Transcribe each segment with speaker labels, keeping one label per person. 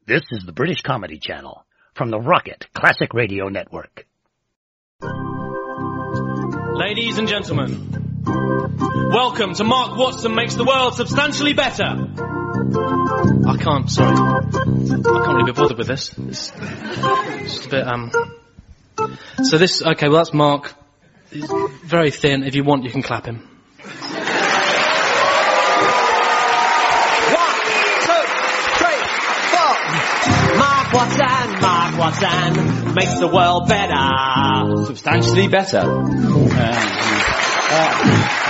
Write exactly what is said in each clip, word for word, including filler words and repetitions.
Speaker 1: This is the British Comedy Channel from the Rocket Classic Radio Network.
Speaker 2: Ladies and gentlemen, welcome to Mark Watson Makes the World Substantially Better. I can't, sorry. I can't really be bothered with this. It's just a bit, um... So this, okay, well that's Mark. He's very thin. If you want, you can clap him.
Speaker 3: Mark Watson, Mark Watson makes the world better.
Speaker 4: Substantially better. Uh, uh.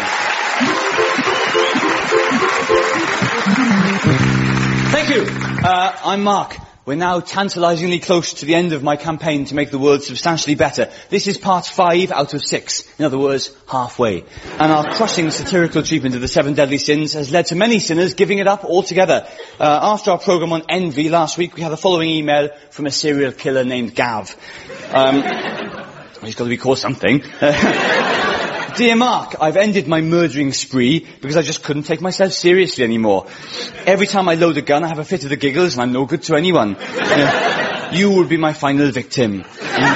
Speaker 4: Thank you. Uh, I'm Mark. We're now tantalisingly close to the end of my campaign to make the world substantially better. This is part five out of six. In other words, halfway. And our crushing satirical treatment of the seven deadly sins has led to many sinners giving it up altogether. Uh, after our programme on envy last week, we had the following email from a serial killer named Gav. Um, he's got to be called something. Dear Mark, I've ended my murdering spree because I just couldn't take myself seriously anymore. Every time I load a gun, I have a fit of the giggles and I'm no good to anyone. Uh, you will be my final victim. Uh,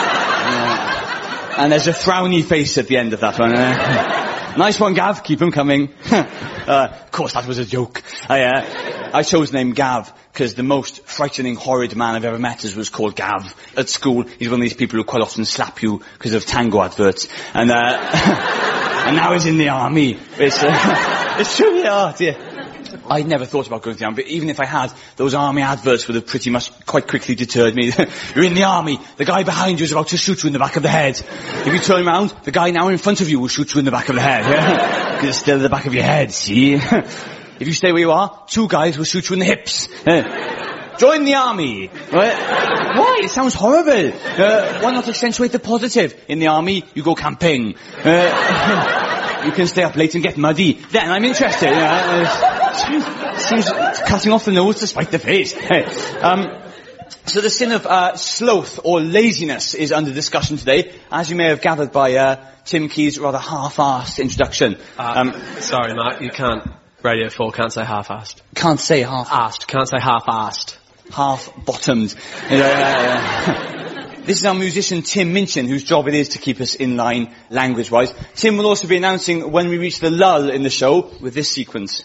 Speaker 4: and there's a frowny face at the end of that one. Uh, nice one, Gav. Keep them coming. uh, of course, that was a joke. I, uh, I chose the name Gav because the most frightening, horrid man I've ever met was called Gav. At school, he's one of these people who quite often slap you because of tango adverts. And, uh, and now he's in the army. It's, uh, it's true, yeah, dear. I'd never thought about going to the army, but even if I had, those army adverts would have pretty much quite quickly deterred me. You're in the army, the guy behind you is about to shoot you in the back of the head. If you turn around, the guy now in front of you will shoot you in the back of the head. Because it's still in the back of your head, see? If you stay where you are, two guys will shoot you in the hips. Uh, join the army. Right? Why? It sounds horrible. Uh, why not accentuate the positive? In the army, you go camping. Uh, you can stay up late and get muddy. Then I'm interested. Uh, seems, seems cutting off the nose to spite the face. Uh, um, so the sin of uh, sloth or laziness is under discussion today, as you may have gathered by uh, Tim Key's rather half-assed introduction.
Speaker 2: Uh, um, sorry, Mark, you can't. Radio four can't say half-assed.
Speaker 4: Can't say half-assed.
Speaker 2: Can't say half-assed.
Speaker 4: Half-bottomed. Uh, uh, this is our musician Tim Minchin, whose job it is to keep us in line language-wise. Tim will also be announcing when we reach the lull in the show with this sequence.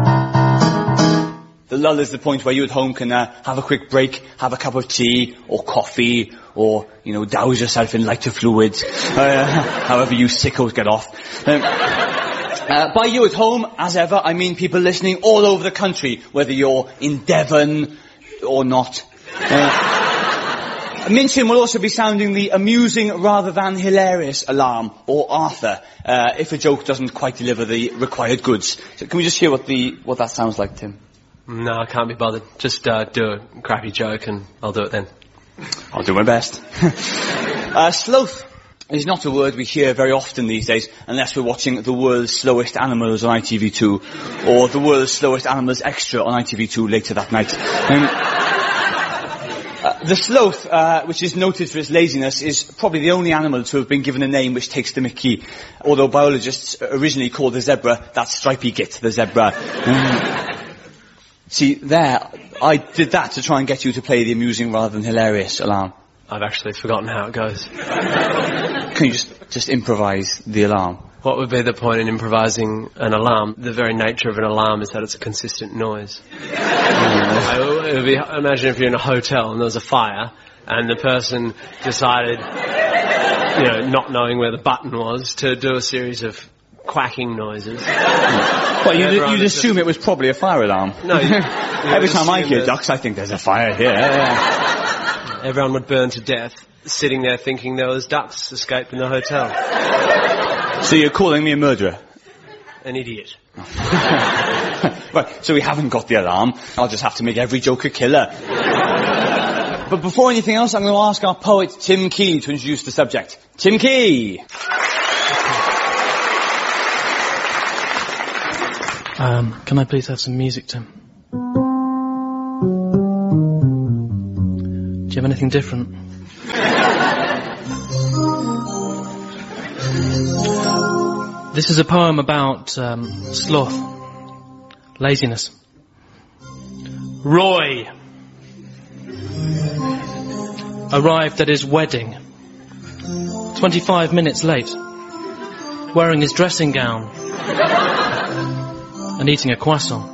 Speaker 4: The lull is the point where you at home can uh, have a quick break, have a cup of tea or coffee, or, you know, douse yourself in lighter fluids, uh, however you sickos get off. Um, Uh, by you at home, as ever, I mean people listening all over the country, whether you're in Devon or not. Uh, Minchin will also be sounding the amusing rather than hilarious alarm, or Arthur, uh, if a joke doesn't quite deliver the required goods. So can we just hear what the what that sounds like, Tim?
Speaker 2: No, I can't be bothered. Just uh, do a crappy joke and I'll do it then.
Speaker 4: I'll do my best. uh, sloth is not a word we hear very often these days, unless we're watching The World's Slowest Animals on I T V two, or The World's Slowest Animals Extra on I T V two later that night. Um, uh, the sloth, uh, which is noted for its laziness, is probably the only animal to have been given a name which takes the mickey, although biologists originally called the zebra that stripy git, the zebra. Um, see, there, I did that to try and get you to play the amusing rather than hilarious alarm.
Speaker 2: I've actually forgotten how it goes.
Speaker 4: Can you just, just improvise the alarm?
Speaker 2: What would be the point in improvising an alarm? The very nature of an alarm is that it's a consistent noise. mm. it would be, imagine if you're in a hotel and there was a fire and the person decided, you know, not knowing where the button was, to do a series of quacking noises.
Speaker 4: Well, you'd, you'd assume just... it was probably a fire alarm.
Speaker 2: No, you, you
Speaker 4: every time I hear ducks, I think there's a fire here.
Speaker 2: Everyone would burn to death, sitting there thinking there was ducks escaped in the hotel.
Speaker 4: So you're calling me a murderer?
Speaker 2: An idiot.
Speaker 4: Right, so we haven't got the alarm. I'll just have to make every joke a killer. But before anything else, I'm going to ask our poet Tim Key to introduce the subject. Tim Key!
Speaker 2: Um, can I please have some music, Tim? Do you have anything different? This is a poem about um, sloth, laziness. Roy, arrived at his wedding, twenty-five minutes late, wearing his dressing gown and eating a croissant.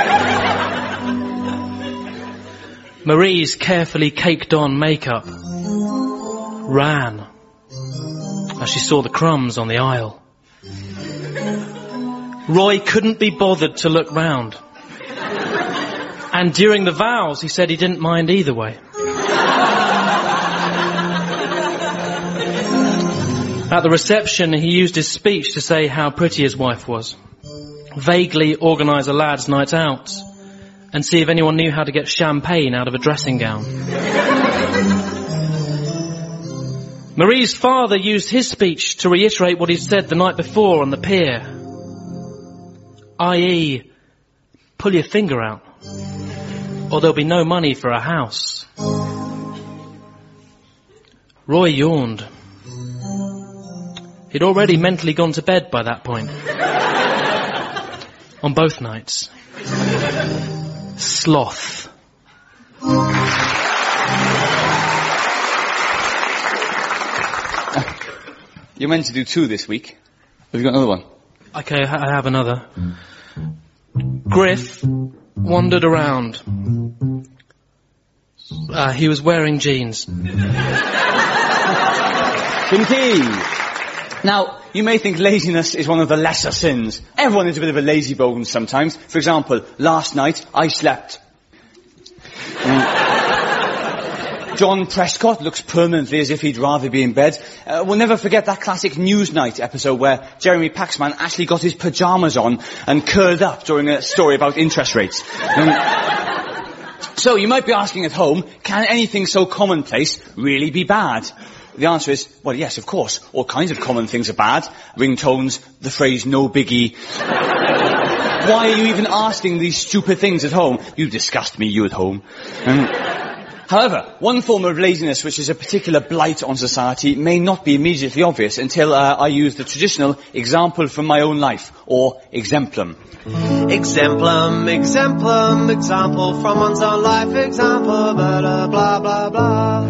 Speaker 2: Marie's carefully caked on makeup ran as she saw the crumbs on the aisle. Roy couldn't be bothered to look round. And during the vows, he said he didn't mind either way. At the reception, he used his speech to say how pretty his wife was, vaguely organise a lad's night out, and see if anyone knew how to get champagne out of a dressing gown. Marie's father used his speech to reiterate what he'd said the night before on the pier, that is, pull your finger out, or there'll be no money for a house. Roy yawned. He'd already mentally gone to bed by that point. On both nights. Sloth.
Speaker 4: You're meant to do two this week. Have you got another one?
Speaker 2: Okay, I have another. Griff wandered around. Uh, he was wearing jeans.
Speaker 4: Indeed. Now, you may think laziness is one of the lesser sins. Everyone is a bit of a lazy bone sometimes. For example, last night, I slept. Um, John Prescott looks permanently as if he'd rather be in bed. Uh, we'll never forget that classic Newsnight episode where Jeremy Paxman actually got his pyjamas on and curled up during a story about interest rates. Um, so, you might be asking at home, can anything so commonplace really be bad? The answer is, well, yes, of course. All kinds of common things are bad. Ringtones, the phrase no biggie. Why are you even asking these stupid things at home? You disgust me, you at home. Um, however, one form of laziness which is a particular blight on society may not be immediately obvious until uh, I use the traditional example from my own life, or exemplum.
Speaker 3: Exemplum, exemplum, example from one's own life, example, blah, blah, blah, blah.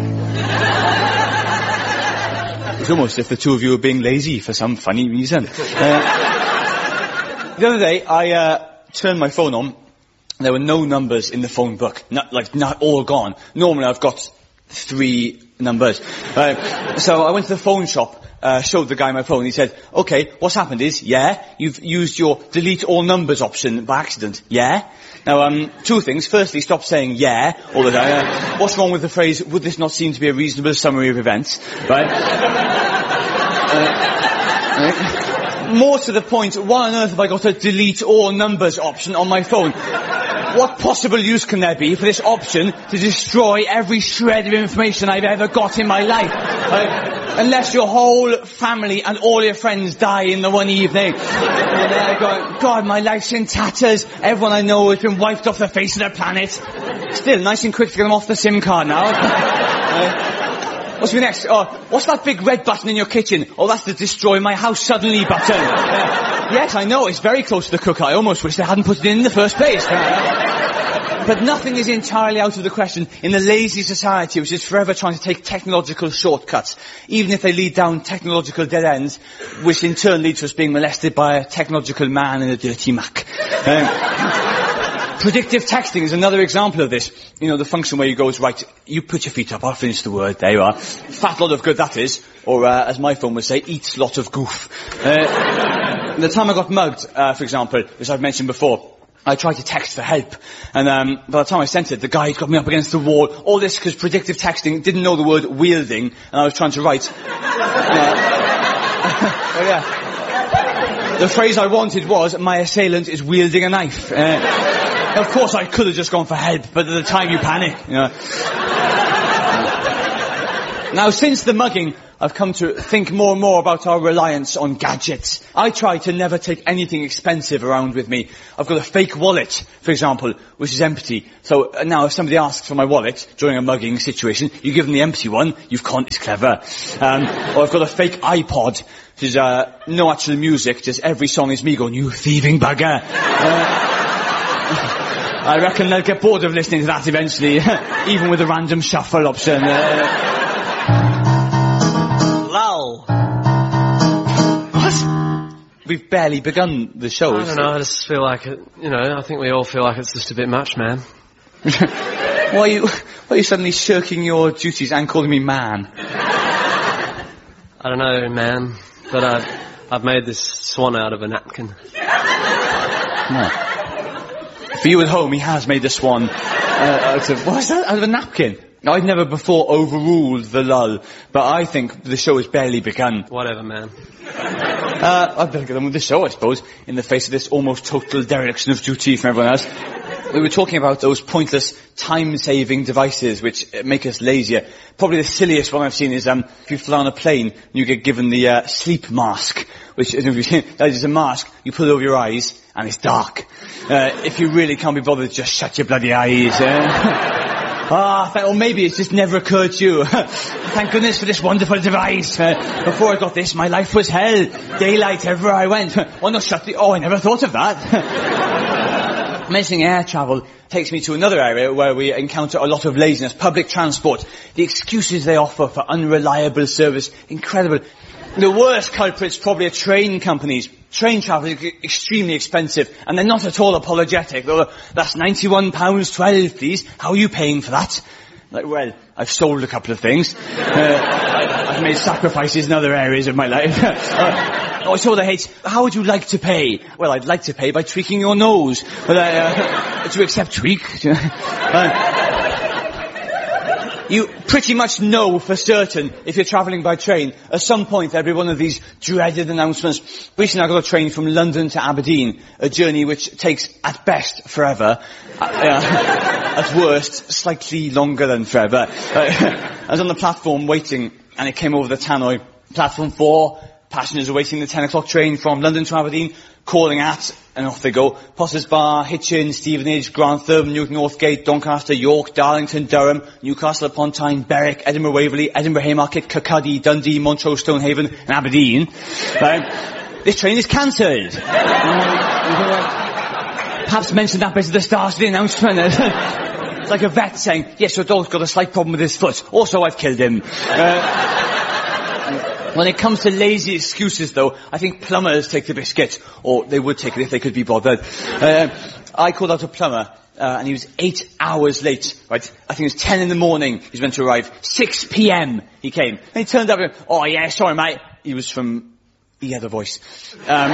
Speaker 4: It's almost as if the two of you are being lazy for some funny reason. Uh, the other day, I uh, turned my phone on. There were no numbers in the phone book. Not, like, not all gone. Normally, I've got three numbers. Uh, so I went to the phone shop, uh, showed the guy my phone. He said, okay, what's happened is, yeah, you've used your delete all numbers option by accident. Yeah? Now, um, two things. Firstly, stop saying yeah all the time. Uh, what's wrong with the phrase, would this not seem to be a reasonable summary of events? Right? uh, right? More to the point, why on earth have I got a delete all numbers option on my phone? What possible use can there be for this option to destroy every shred of information I've ever got in my life? Uh, unless your whole family and all your friends die in the one evening. And then I go, God, my life's in tatters. Everyone I know has been wiped off the face of the planet. Still, nice and quick to get them off the SIM card now. uh, What's the next? Oh, what's that big red button in your kitchen? Oh, that's the destroy my house suddenly button. Uh, yes, I know, it's very close to the cooker. I almost wish they hadn't put it in in the first place. Uh, but nothing is entirely out of the question in the lazy society which is forever trying to take technological shortcuts, even if they lead down technological dead ends, which in turn lead to us being molested by a technological man in a dirty Mac. Um, Predictive texting is another example of this. You know, the function where you go is, right, you put your feet up, I'll finish the word, there you are. Fat lot of good that is. Or, uh, as my phone would say, eats lot of goof. Uh, the time I got mugged, uh, for example, as I've mentioned before, I tried to text for help. And, um, by the time I sent it, the guy got me up against the wall. All this because predictive texting didn't know the word wielding, and I was trying to write. Uh, oh, yeah. The phrase I wanted was, my assailant is wielding a knife. Uh, Of course, I could have just gone for help, but at the time you panic. You know. Now, since the mugging, I've come to think more and more about our reliance on gadgets. I try to never take anything expensive around with me. I've got a fake wallet, for example, which is empty. So uh, now if somebody asks for my wallet during a mugging situation, you give them the empty one, you've conned, it's clever. Um, or I've got a fake iPod, which is uh, no actual music, just every song is me going, you thieving bugger. Uh, I reckon they'll get bored of listening to that eventually, even with a random shuffle option. Uh,
Speaker 3: lull.
Speaker 4: What? We've barely begun the show.
Speaker 3: I don't know, I just feel like it, you know, I think we all feel like it's just a bit much, man.
Speaker 4: Why are you, why are you suddenly shirking your duties and calling me man?
Speaker 3: I don't know, man, but I've, I've made this swan out of a napkin.
Speaker 4: No. For you at home, he has made the swan uh, out of, what is that, out of a napkin? I've never before overruled the lull, but I think the show has barely begun.
Speaker 3: Whatever, man.
Speaker 4: Uh, I'd better get on with the show, I suppose, in the face of this almost total dereliction of duty from everyone else. We were talking about those pointless time-saving devices which make us lazier. Probably the silliest one I've seen is um, if you fly on a plane and you get given the uh, sleep mask, which that is a mask, you put it over your eyes and it's dark. Uh, if you really can't be bothered, just shut your bloody eyes. Eh? Ah, th- or maybe it's just never occurred to you. Thank goodness for this wonderful device. Uh, before I got this, my life was hell. Daylight everywhere I went. Oh, no, shut the... Oh, I never thought of that. Mentioning air travel takes me to another area where we encounter a lot of laziness. Public transport. The excuses they offer for unreliable service. Incredible. The worst culprits probably are train companies. Train travel is extremely expensive, and they're not at all apologetic. Oh, that's ninety-one pounds twelve, please. How are you paying for that? Like, well, I've sold a couple of things. Uh, I, I've made sacrifices in other areas of my life. uh, oh, I saw the hate. How would you like to pay? Well, I'd like to pay by tweaking your nose. But I, uh, do you accept tweak? uh, You pretty much know for certain, if you're travelling by train, at some point there'll be one of these dreaded announcements. Recently I got a train from London to Aberdeen, a journey which takes, at best, forever. Uh, uh, at worst, slightly longer than forever. Uh, I was on the platform waiting, and it came over the tannoy. Platform four, passengers awaiting the ten o'clock train from London to Aberdeen, calling at, and off they go. Potters Bar, Hitchin, Stevenage, Grantham, Newton Northgate, Doncaster, York, Darlington, Durham, Newcastle upon Tyne, Berwick, Edinburgh Waverley, Edinburgh Haymarket, Kirkcaldy, Dundee, Montrose, Stonehaven, and Aberdeen. Um, this train is cancelled. Perhaps mention that bit at the start of the announcement. It's like a vet saying, yes, your dog's got a slight problem with his foot. Also, I've killed him. Uh, When it comes to lazy excuses, though, I think plumbers take the biscuit. Or they would take it if they could be bothered. Uh, I called out a plumber, uh, and he was eight hours late, right? I think it was ten in the morning he was meant to arrive. six p.m. he came. And he turned up and, oh yeah, sorry mate. He was from... He had a voice. Um,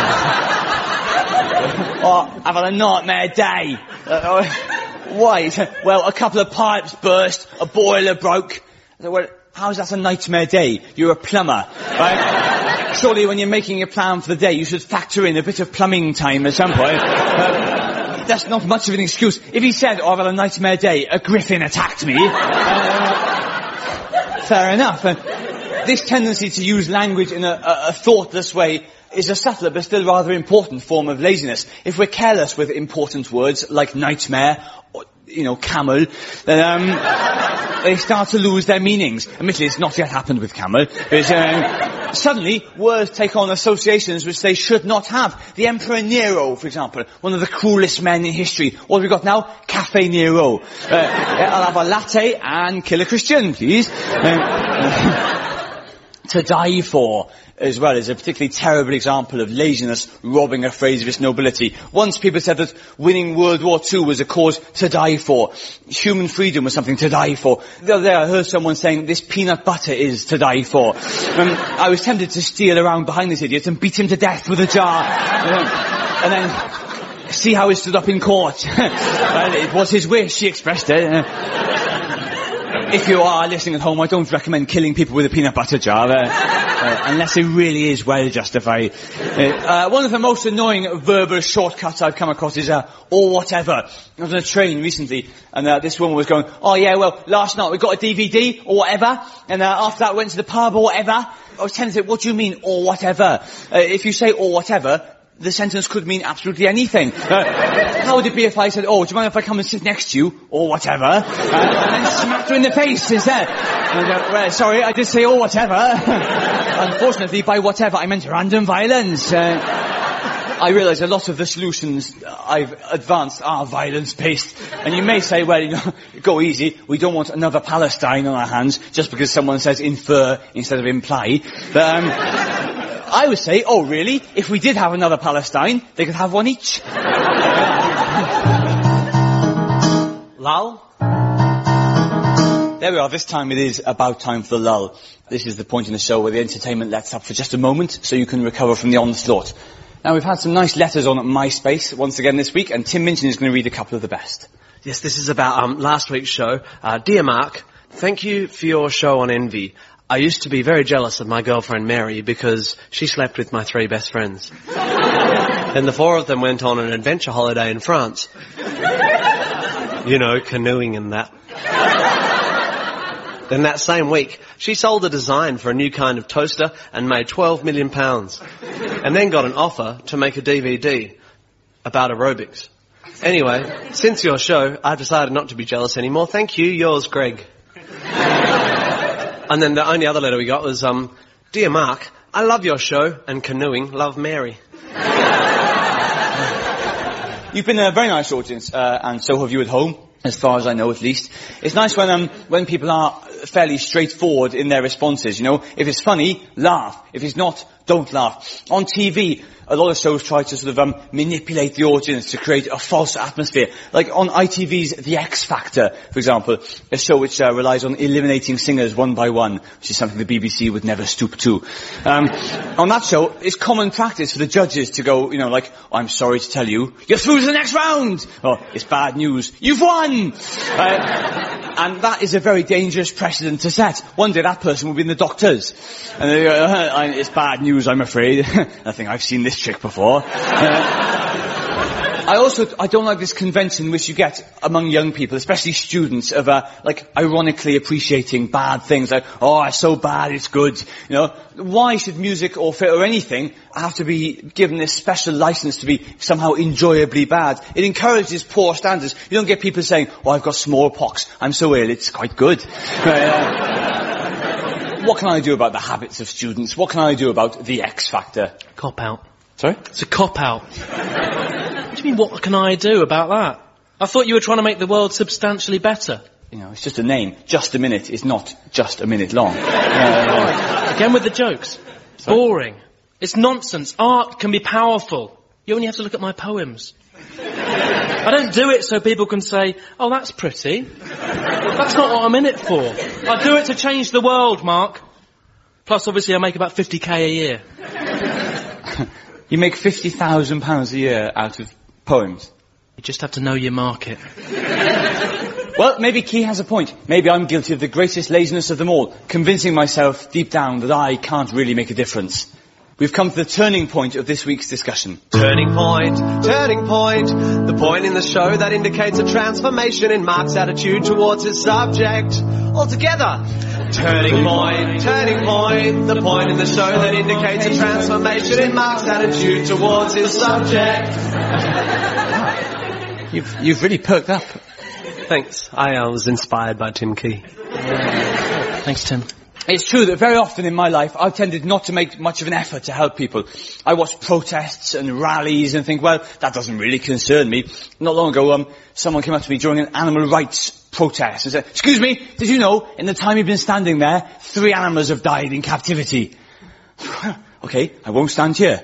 Speaker 4: oh, I've had a nightmare day. Uh, why? Well, a couple of pipes burst, a boiler broke. I said, well... How's that a nightmare day? You're a plumber, right? Surely when you're making a plan for the day, you should factor in a bit of plumbing time at some point. Uh, that's not much of an excuse. If he said, oh, I've had a nightmare day, a griffin attacked me, uh, fair enough. Uh, this tendency to use language in a, a, a thoughtless way is a subtler but still rather important form of laziness. If we're careless with important words like nightmare, or, you know, camel, then um, they start to lose their meanings. Admittedly, it's not yet happened with camel. But, um, suddenly, words take on associations which they should not have. The Emperor Nero, for example, one of the cruelest men in history. What have we got now? Cafe Nero. Uh, I'll have a latte and kill a Christian, please. Um, to die for, as well, is a particularly terrible example of laziness robbing a phrase of its nobility. Once people said that winning World War Two was a cause to die for. Human freedom was something to die for. The other day I heard someone saying this peanut butter is to die for. Um, I was tempted to steal around behind this idiot and beat him to death with a jar. Um, and then see how he stood up in court. Well, it was his wish, he expressed it. Uh, If you are listening at home, I don't recommend killing people with a peanut butter jar, uh, uh, unless it really is well justified. Uh, uh, one of the most annoying verbal shortcuts I've come across is, uh, or whatever. I was on a train recently, and uh, this woman was going, oh yeah, well, last night we got a D V D, or whatever, and uh, after that went to the pub, or whatever. I was tempted to say, what do you mean, or whatever? Uh, if you say, or whatever, the sentence could mean absolutely anything. Uh, how would it be if I said, oh, do you mind if I come and sit next to you? Or whatever. Uh, and then smacked her in the face instead. And, uh, well, sorry, I did say, oh, whatever. Unfortunately, by whatever, I meant random violence. Uh, I realise a lot of the solutions I've advanced are violence-based. And you may say, well, you know, go easy. We don't want another Palestine on our hands just because someone says infer instead of imply. But, um, I would say, oh, really? If we did have another Palestine, they could have one each.
Speaker 3: Lull?
Speaker 4: There we are. This time it is about time for the lull. This is the point in the show where the entertainment lets up for just a moment so you can recover from the onslaught. Now, we've had some nice letters on MySpace once again this week, and Tim Minchin is going to read a couple of the best.
Speaker 3: Yes, this is about um, last week's show. Uh, Dear Mark, thank you for your show on envy. I used to be very jealous of my girlfriend Mary because she slept with my three best friends. Then the four of them went on an adventure holiday in France. You know, canoeing and that. Then that same week, she sold a design for a new kind of toaster and made twelve million pounds. And then got an offer to make a D V D about aerobics. Anyway, since your show, I've decided not to be jealous anymore. Thank you, yours, Greg. And then the only other letter we got was, um, Dear Mark, I love your show and canoeing, love Mary.
Speaker 4: You've been a very nice audience, uh, and so have you at home, as far as I know at least. It's nice when um, when people are fairly straightforward in their responses, you know. If it's funny, laugh. If it's not, don't laugh. On T V, a lot of shows try to sort of um, manipulate the audience to create a false atmosphere. Like on I T V's The X Factor, for example, a show which uh, relies on eliminating singers one by one, which is something the B B C would never stoop to. Um, on that show, it's common practice for the judges to go, you know, like, I'm sorry to tell you, you're through to the next round! Or, it's bad news, you've won! Uh, and that is a very dangerous precedent to set. One day that person will be in the doctors. And they go, uh, it's bad news, I'm afraid. I think I've seen this trick before. Uh, I also, I don't like this convention which you get among young people, especially students, of, uh, like, ironically appreciating bad things, like, oh, it's so bad, it's good, you know. Why should music or fit or anything have to be given this special license to be somehow enjoyably bad? It encourages poor standards. You don't get people saying, oh, I've got smallpox, I'm so ill, it's quite good. Uh, what can I do about the habits of students? What can I do about the X Factor?
Speaker 2: Cop out.
Speaker 4: Sorry?
Speaker 2: It's a cop out. What do you mean, what can I do about that? I thought you were trying to make the world substantially better.
Speaker 4: You know, it's just a name. Just a minute is not just a minute long. Uh,
Speaker 2: Again with the jokes.
Speaker 4: Sorry?
Speaker 2: Boring. It's nonsense. Art can be powerful. You only have to look at my poems. I don't do it so people can say, oh, that's pretty. That's not what I'm in it for. I do it to change the world, Mark. Plus, obviously, I make about fifty k a year.
Speaker 4: You make fifty thousand pounds a year out of poems?
Speaker 2: You just have to know your market.
Speaker 4: Well, maybe Key has a point. Maybe I'm guilty of the greatest laziness of them all, convincing myself deep down that I can't really make a difference. We've come to the turning point of this week's discussion.
Speaker 3: Turning point, turning point, the point in the show that indicates a transformation in Mark's attitude towards his subject. Altogether. Turning point, turning point, the point in the show that indicates a transformation in Mark's attitude towards his subject.
Speaker 4: You've, you've really perked up.
Speaker 3: Thanks. I uh, was inspired by Tim Key.
Speaker 2: Thanks, Tim.
Speaker 4: It's true that very often in my life I've tended not to make much of an effort to help people. I watch protests and rallies and think, well, that doesn't really concern me. Not long ago, um, someone came up to me during an animal rights protest and said, excuse me, did you know, in the time you've been standing there, three animals have died in captivity? Okay, I won't stand here.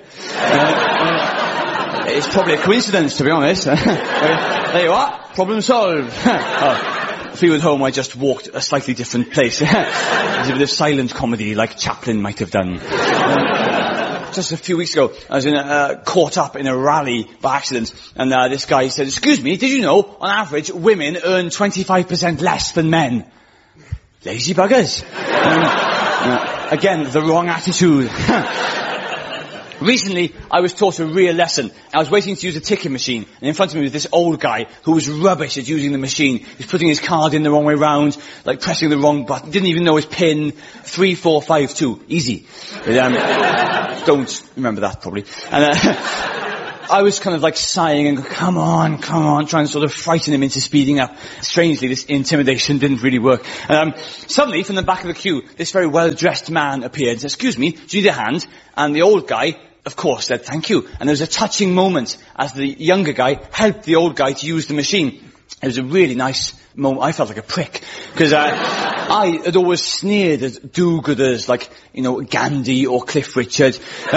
Speaker 4: Uh, it's probably a coincidence, to be honest. There you are, problem solved. Oh. If you were at home, I just walked a slightly different place. It's a bit of silent comedy, like Chaplin might have done. Um, just a few weeks ago, I was in a, uh, caught up in a rally by accident, and uh, this guy said, excuse me, did you know, on average, women earn twenty-five percent less than men? Lazy buggers. Um, uh, again, the wrong attitude. Recently, I was taught a real lesson. I was waiting to use a ticket machine, and in front of me was this old guy who was rubbish at using the machine. He was putting his card in the wrong way round, like pressing the wrong button, didn't even know his PIN. Three, four, five, two. Easy. But, um, don't remember that, probably. And, uh, I was kind of like sighing and go, come on, come on, trying to sort of frighten him into speeding up. Strangely, this intimidation didn't really work. Um, suddenly, from the back of the queue, this very well-dressed man appeared and said, excuse me, do you need a hand? And the old guy of course, said thank you. And there was a touching moment as the younger guy helped the old guy to use the machine. It was a really nice moment. I felt like a prick, because uh, I had always sneered at do-gooders like, you know, Gandhi or Cliff Richard. Uh,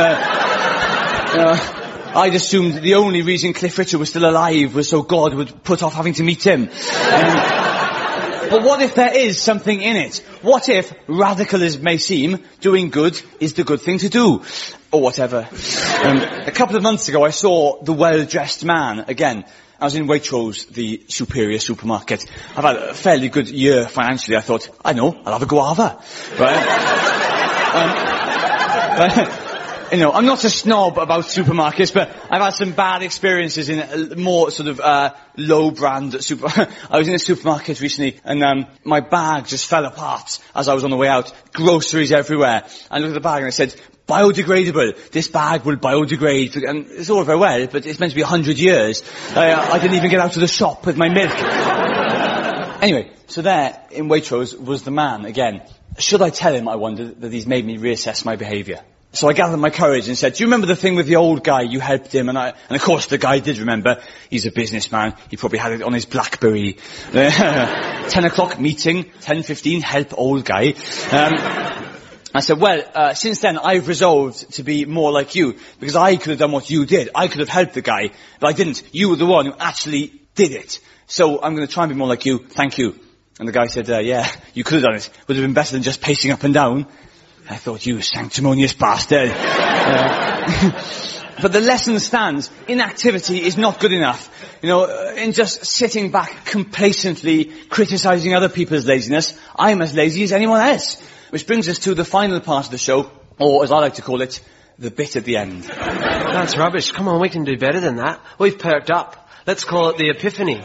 Speaker 4: uh, I'd assumed the only reason Cliff Richard was still alive was so God would put off having to meet him. Um, But what if there is something in it? What if, radical as it may seem, doing good is the good thing to do? Or whatever. Um, a couple of months ago I saw The Well-Dressed Man again. I was in Waitrose, the superior supermarket. I've had a fairly good year financially. I thought, I know, I'll have a guava. Right? um, uh, You know, I'm not a snob about supermarkets, but I've had some bad experiences in a more sort of uh, low-brand super... I was in a supermarket recently, and um, my bag just fell apart as I was on the way out. Groceries everywhere. I looked at the bag and I said, biodegradable. This bag will biodegrade. And it's all very well, but it's meant to be a hundred years. I, uh, I didn't even get out of the shop with my milk. Anyway, so there, in Waitrose, was the man again. Should I tell him, I wondered, that he's made me reassess my behaviour? So I gathered my courage and said, do you remember the thing with the old guy? You helped him. And I, and of course the guy did remember. He's a businessman. He probably had it on his BlackBerry. Ten o'clock meeting, ten fifteen, help old guy. Um, I said, well, uh, since then I've resolved to be more like you, because I could have done what you did. I could have helped the guy, but I didn't. You were the one who actually did it. So I'm going to try and be more like you. Thank you. And the guy said, uh, yeah, you could have done it. Would have been better than just pacing up and down. I thought, you sanctimonious bastard. Uh, but the lesson stands. Inactivity is not good enough. You know, in just sitting back complacently criticising other people's laziness, I'm as lazy as anyone else. Which brings us to the final part of the show, or as I like to call it, the bit at the end.
Speaker 3: That's rubbish. Come on, we can do better than that. We've perked up. Let's call it the Epiphany.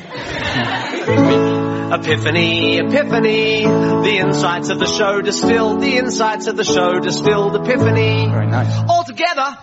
Speaker 3: Epiphany, epiphany, the insights of the show distilled, the insights of the show distilled, epiphany.
Speaker 4: Very nice.
Speaker 3: All together,